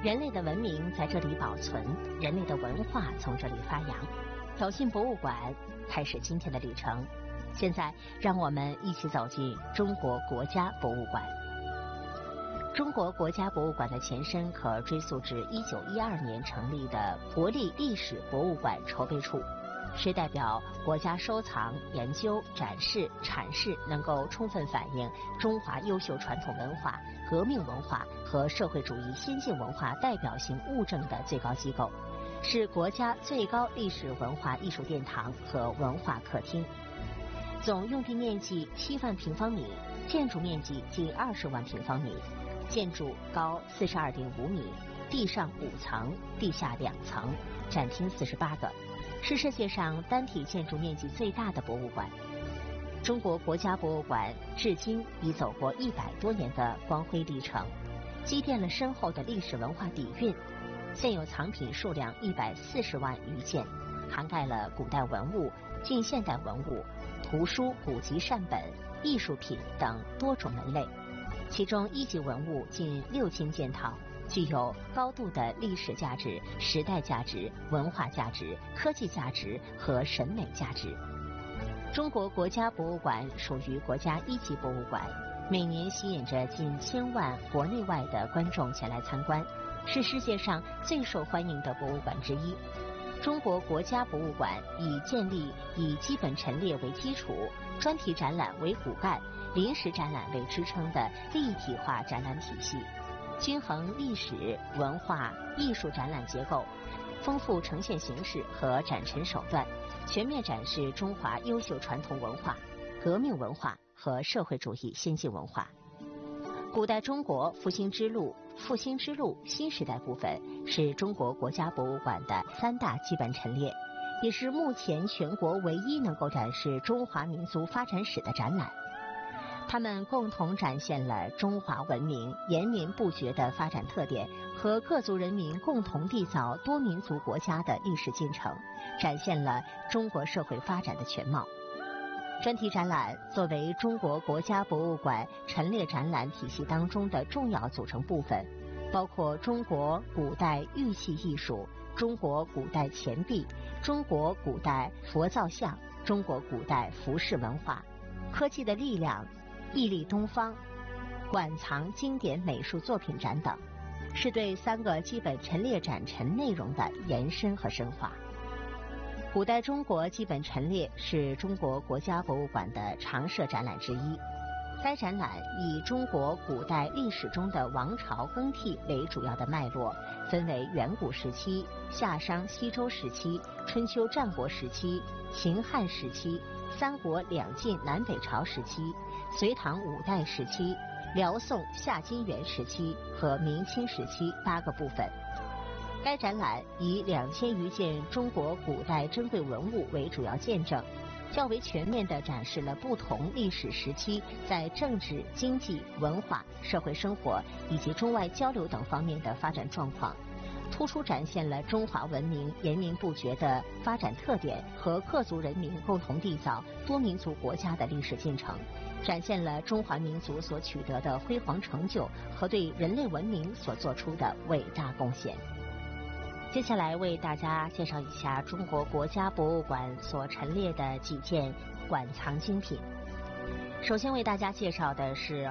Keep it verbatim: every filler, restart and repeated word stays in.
人类的文明在这里保存，人类的文化从这里发扬。走进博物馆，开始今天的旅程。现在，让我们一起走进中国国家博物馆。中国国家博物馆的前身可追溯至一九一二年成立的国立历史博物馆筹备处，是代表国家收藏、研究、展示、阐释能够充分反映中华优秀传统文化、革命文化和社会主义先进文化代表性物证的最高机构，是国家最高历史文化艺术殿堂和文化客厅。总用地面积七万平方米，建筑面积近二十万平方米，建筑高四十二点五米，地上五层，地下两层，展厅四十八个，是世界上单体建筑面积最大的博物馆。中国国家博物馆至今已走过一百多年的光辉历程，积淀了深厚的历史文化底蕴。现有藏品数量一百四十万余件，涵盖了古代文物、近现代文物、图书、古籍善本、艺术品等多种门类。其中一级文物近六千件套，具有高度的历史价值、时代价值、文化价值、科技价值和审美价值。中国国家博物馆属于国家一级博物馆，每年吸引着近千万国内外的观众前来参观，是世界上最受欢迎的博物馆之一。中国国家博物馆以建立以基本陈列为基础，专题展览为骨干，临时展览为支撑的立体化展览体系，均衡历史、文化、艺术展览结构，丰富呈现形式和展陈手段，全面展示中华优秀传统文化、革命文化和社会主义先进文化。古代中国复兴之路、复兴之路新时代部分是中国国家博物馆的三大基本陈列，也是目前全国唯一能够展示中华民族发展史的展览。它们共同展现了中华文明延绵不绝的发展特点和各族人民共同缔造多民族国家的历史进程，展现了中国社会发展的全貌。专题展览作为中国国家博物馆陈列展览体系当中的重要组成部分，包括中国古代玉器艺术、中国古代钱币、中国古代佛造像、中国古代服饰文化、科技的力量、屹立东方、馆藏经典美术作品展等，是对三个基本陈列展陈内容的延伸和深化。古代中国基本陈列是中国国家博物馆的常设展览之一。该展览以中国古代历史中的王朝更替为主要的脉络，分为远古时期、夏商西周时期、春秋战国时期、秦汉时期、三国两晋南北朝时期、隋唐五代时期、辽宋夏金元时期和明清时期八个部分。该展览以两千余件中国古代珍贵文物为主要见证，较为全面地展示了不同历史时期在政治、经济、文化、社会生活以及中外交流等方面的发展状况，突出展现了中华文明延绵不绝的发展特点和各族人民共同缔造多民族国家的历史进程，展现了中华民族所取得的辉煌成就和对人类文明所做出的伟大贡献。接下来为大家介绍一下中国国家博物馆所陈列的几件馆藏精品。首先为大家介绍的是